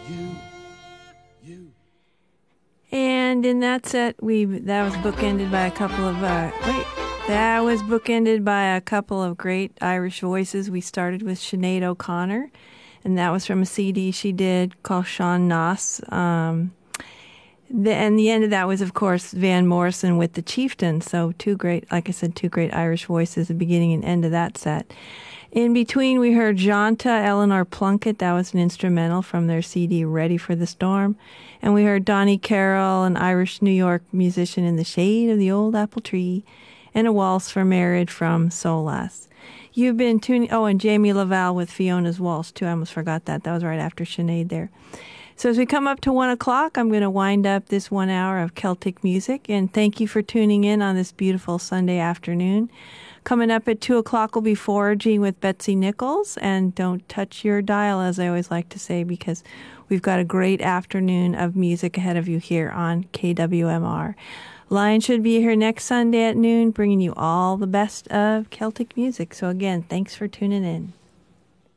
And in that set, that was bookended by a couple of great Irish voices. We started with Sinead O'Connor, and that was from a CD she did called Sean Noss. And the end of that was, of course, Van Morrison with the Chieftains. So two great Irish voices, the beginning and end of that set. In between, we heard Janta Eleanor Plunkett. That was an instrumental from their CD Ready for the Storm. And we heard Donnie Carroll, an Irish New York musician, In the Shade of the Old Apple Tree, and a Waltz for Married from Solas. You've been tuning... Oh, and Jamie Laval with Fiona's Waltz, too. I almost forgot that. That was right after Sinead there. So as we come up to 1 o'clock, I'm going to wind up this 1 hour of Celtic music. And thank you for tuning in on this beautiful Sunday afternoon. Coming up at 2 o'clock will be Foraging with Betsy Nichols. And don't touch your dial, as I always like to say, because we've got a great afternoon of music ahead of you here on KWMR. Lion should be here next Sunday at noon, bringing you all the best of Celtic music. So again, thanks for tuning in.